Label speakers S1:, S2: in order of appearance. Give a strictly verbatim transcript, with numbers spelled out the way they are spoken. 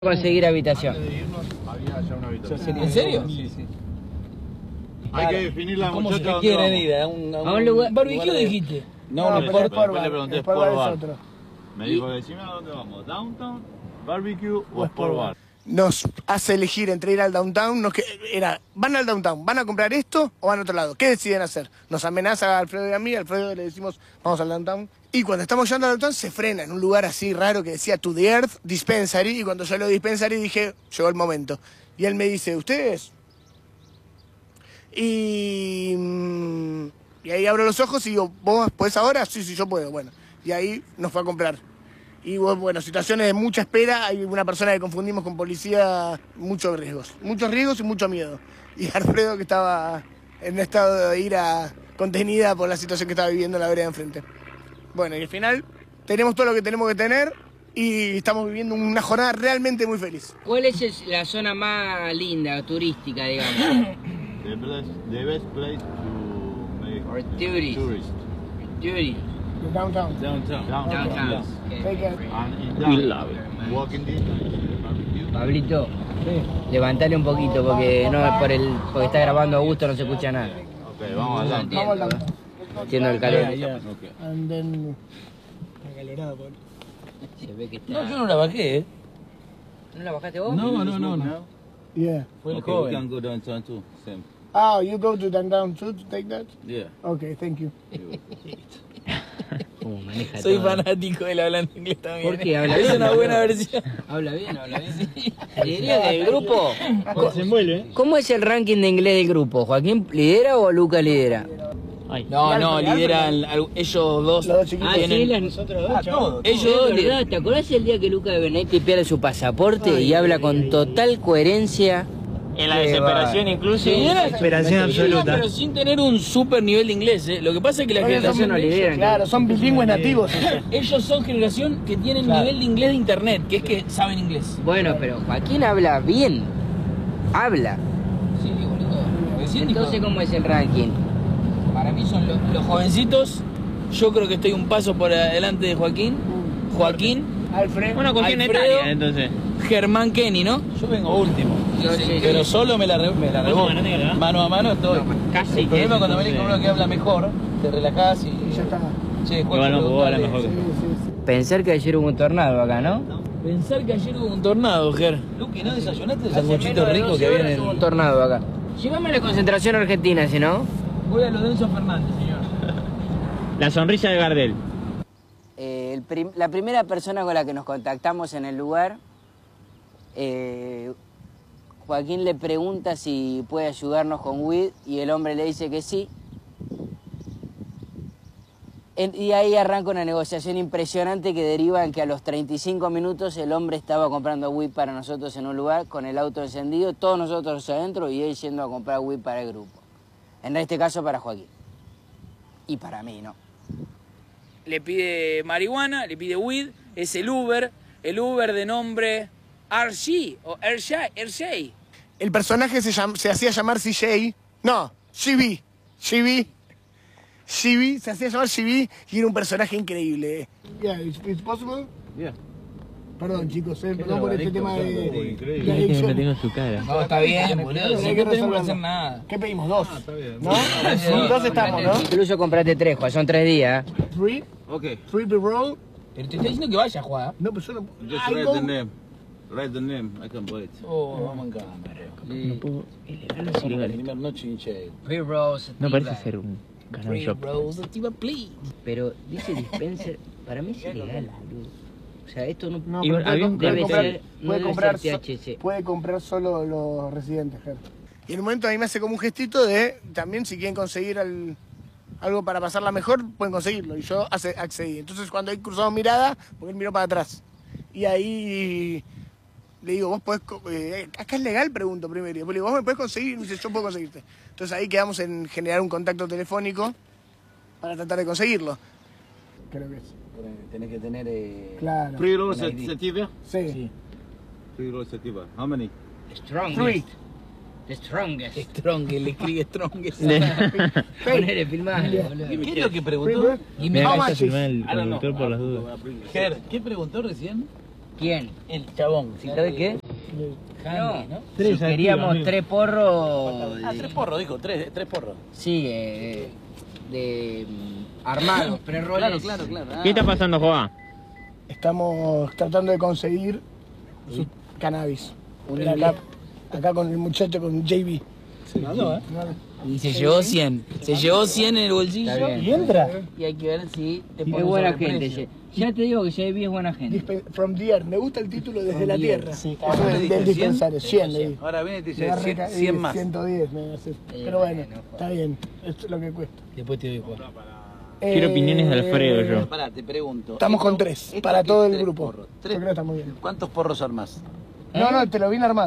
S1: Conseguir habitación.
S2: Antes de irnos había ya una habitación.
S3: ¿En serio? Sí, sí.
S2: Hay que definirla,
S3: ¿Cómo
S2: muchachos,
S3: se
S2: dónde
S3: quieren
S2: vamos.
S3: ir? ¿A un,
S1: A un lugar-
S3: barbecue
S4: lugar de-
S3: dijiste?
S4: No,
S2: No,
S4: no,
S2: pero
S4: por,
S2: después
S4: por
S2: le
S4: bar.
S2: pregunté
S4: Sport
S2: Sport
S4: bar
S2: Bar.
S4: es otro.
S2: Me dijo, decime a dónde vamos, downtown, barbecue o sport bar.
S4: Nos hace elegir entre ir al downtown, nos que, era, van al downtown, ¿van a comprar esto o van a otro lado? ¿Qué deciden hacer? Nos amenaza a Alfredo y a mí, a Alfredo le decimos, vamos al downtown. Y cuando estamos llegando al downtown se frena en un lugar así raro que decía To the Earth Dispensary, y cuando yo lo Dispensary dije, llegó el momento. Y él me dice, ¿ustedes? Y, mm, y ahí abro los ojos y digo, ¿vos podés ahora? Sí, sí, yo puedo. Bueno, y ahí nos fue a comprar. Y bueno, situaciones de mucha espera, hay una persona que confundimos con policía, muchos riesgos. Muchos riesgos y mucho miedo. Y Alfredo que estaba en estado de ira contenida por la situación que estaba viviendo en la vereda enfrente. Bueno, y al final tenemos todo lo que tenemos que tener y estamos viviendo una jornada realmente muy feliz.
S1: ¿Cuál es el- la zona más linda, turística, digamos?
S2: The best, the best place to make
S1: Or tourist.
S2: tourist.
S1: Yuri.
S4: The downtown.
S2: Downtown.
S1: Downtown.
S2: Yes.
S1: Okay.
S4: Take care.
S2: And in that, walking distance, barbecue.
S1: Pablito, levantale un poquito porque no por el porque está grabando Augusto no se escucha nada.
S2: Ok, vamos al downtown.
S4: Vamos al downtown.
S1: Entiendo el calor.
S2: Ok.
S4: And then...
S1: Se ve que está.
S3: No, yo no la bajé, ¿eh?
S1: ¿No la bajaste vos?
S3: No, no, no, no.
S4: Yeah.
S3: Fue el
S5: Okay, we
S3: joven.
S5: can go downtown too. Same.
S4: Oh, you go to downtown too to take that?
S5: Yeah.
S4: Okay, thank you.
S1: ¿Cómo maneja
S3: Soy
S1: todo?
S3: fanático del hablando inglés también.
S1: ¿Por qué? Habla
S3: Es
S1: bien,
S3: una
S1: boludo.
S3: buena versión.
S1: Habla bien, habla bien. Te diría que el grupo.
S6: Se envuelve.
S1: ¿Cómo es el ranking de inglés del grupo? ¿Joaquín lidera o Luca lidera?
S3: No, no,
S4: Alfred,
S3: lideran al- ellos dos.
S4: Los dos chiquitos.
S1: Ah, sí,
S3: tienen-
S1: las-
S4: Nosotros dos, chavos.
S3: Ellos
S1: Sí,
S3: dos
S1: es
S3: lideran.
S1: verdad. ¿Te acordás el día que Luca Benetti pierde su pasaporte y habla con total coherencia?
S6: En la
S1: Qué
S6: desesperación
S1: va.
S6: incluso.
S1: Sí,
S6: Era
S1: desesperación
S6: desesperación
S3: No, pero sin tener un super nivel de inglés, ¿eh? Lo que pasa es que la
S4: Oye,
S3: generación
S1: no lideran.
S4: Claro, son bilingües nativos.
S3: ellos son generación que tienen nivel de inglés de internet, que es que saben inglés.
S1: Bueno, pero Joaquín habla bien. Habla.
S3: Sí, boludo. Recién dijo,
S1: Entonces, ¿cómo es el ranking?
S3: para mí son los, los jovencitos. Yo creo que estoy un paso por adelante de Joaquín. Joaquín,
S4: Alfred.
S6: Bueno, con quién
S3: Alfredo.
S6: estaría entonces.
S3: Germán Kenny, ¿no? Yo vengo último.
S1: Yo sí,
S3: Pero
S1: sí.
S3: solo me la, re- me la reboto.
S6: Bueno, no te creas.
S3: Mano a mano estoy.
S6: Casi
S3: El problema
S6: que-
S3: cuando venís con uno que habla mejor, te relajás y...
S4: Y ya está.
S3: Che, Juan,
S6: Igual no puedo hablar
S3: preguntale.
S6: mejor que
S4: Sí, sí, sí.
S1: Pensar que ayer hubo un tornado acá, ¿no?
S3: Pensar que ayer hubo un tornado, Ger. Luqui, ¿no desayunaste el sanguchito rico que viene?
S1: Hubo un tornado acá. Llévame a la concentración argentina, si no.
S3: Voy a lo de Enzo Fernández, señor.
S6: La sonrisa de Gardel.
S1: Eh, el prim- la primera persona con la que nos contactamos en el lugar, eh, Joaquín le pregunta si puede ayudarnos con weed y el hombre le dice que sí. En- y ahí arranca una negociación impresionante que deriva en que a los treinta y cinco minutos el hombre estaba comprando weed para nosotros en un lugar con el auto encendido, todos nosotros adentro y él yendo a comprar weed para el grupo. En este caso para Joaquín. Y para mí, ¿no?
S3: Le pide marihuana, le pide weed, es el Uber, el Uber de nombre R G o R J, R J.
S4: El personaje se, llam- se hacía llamar C J. No, G B. G B. G B, se hacía llamar G B y era un personaje increíble. Yeah, it's, it's possible.
S5: Yeah.
S4: Perdón, chicos, eh, perdón por este tema de,
S2: increíble.
S4: de adicción.
S6: tengo su cara.
S3: No, está bien, boludo,
S4: Hay
S3: si
S4: que
S3: no tenemos que
S4: resolverlo.
S3: hacer nada.
S4: ¿Qué pedimos? Dos.
S2: Está bien.
S4: ¿No? Sí, dos estamos, ¿no?
S1: Incluso compraste tres, Juan, son tres días.
S4: Three,
S2: Okay,
S4: three per roll.
S3: Pero te estoy diciendo que vaya a jugar.
S4: No, pero yo no.
S2: just
S4: I
S2: write
S4: go-
S2: the name. Write the name, I can buy it.
S3: Oh, vamos en cámara.
S6: Ilegal o ilegal.
S2: Primera noche in jail.
S1: Free rolls.
S6: No
S1: sativa.
S6: parece ser un canal
S3: Free
S6: shop.
S3: rolls, sativa, please.
S1: Pero dice dispenser, para mí es ilegal, boludo. O sea, esto no,
S4: No,
S6: Y
S4: pero
S6: había un
S4: puede
S1: debe
S4: comprar,
S1: ser, no
S4: puede
S1: debe
S4: comprar,
S1: ser
S4: so-
S1: T H C.
S4: puede comprar solo los residentes, Ger. Y en un momento a mí me hace como un gestito de, también si quieren conseguir al- algo para pasarla mejor, pueden conseguirlo. Y yo hace- accedí. Entonces cuando ahí cruzamos mirada, porque él miró para atrás. Y ahí le digo, vos podés, co- eh, acá es legal, pregunto primero. Y después le digo, vos me podés conseguir, y me dice, yo puedo conseguirte. Entonces ahí quedamos en generar un contacto telefónico para tratar de conseguirlo. Creo que es.
S3: Tenés que tener... Eh,
S4: Claro.
S2: Three rolls
S3: Un I D.
S2: sativa?
S4: Sí.
S2: Three rolls sativa. How many?
S1: Strongest.
S4: Three.
S1: The strongest.
S3: Strong, le escribe Strong.
S1: Ponele, filmale, boludo.
S3: ¿Qué es lo que preguntó? Y me
S6: Mira,
S4: How
S6: acá
S4: much
S6: está
S4: is-
S6: firmado el
S2: I don't know.
S6: productor por las dudas.
S3: Ger, ¿qué preguntó recién?
S1: ¿Quién?
S5: El chabón. ¿Sí sabe qué?
S1: No,
S5: ¿no?
S6: Tres
S1: si
S6: al
S1: queríamos
S6: tiro,
S1: tres porros.
S5: Ah,
S1: de-
S5: tres porros, dijo, tres, tres porros.
S1: Sí, eh, de mm, armados, tres roles.
S5: Claro, claro, claro. Ah,
S6: ¿Qué está pasando, Joa?
S4: Estamos tratando de conseguir su cannabis. Era acá, acá con el muchacho, con J B.
S5: no, ¿eh?
S3: Y se llevó cien. Se llevó cien en el bolsillo.
S1: Está bien.
S4: ¿Y entra?
S3: Y hay que ver si te
S1: Es
S3: pone
S1: buena
S3: sobreprecio.
S1: gente. Ya ya te digo que J B es buena gente.
S4: Dispen- From the air. Me gusta el título desde la
S1: the
S4: tierra.
S1: air.
S4: Sí,
S5: ¿Cuánto
S4: Eso
S5: le
S4: del,
S5: diste?
S4: del dispensario. cien le di.
S5: Ahora viene y te
S4: Me
S5: dice
S4: va a
S5: cien,
S4: reca-
S5: cien más.
S4: ciento diez me va a hacer.
S1: Eh,
S4: Pero bueno,
S1: bueno,
S4: está bien. Esto es lo que cuesta.
S3: Después te doy Juan.
S6: Quiero
S4: Eh,
S6: opiniones de Alfredo yo.
S5: Pará, te pregunto.
S4: Estamos
S5: Esto-
S4: con tres,
S5: esto
S4: para
S5: que
S4: todo
S5: es
S4: el
S5: tres
S4: grupo.
S5: porros.
S4: Yo
S5: Tres-
S4: creo que está muy bien.
S5: ¿Cuántos porros armás?
S4: No, no, te lo vine armado.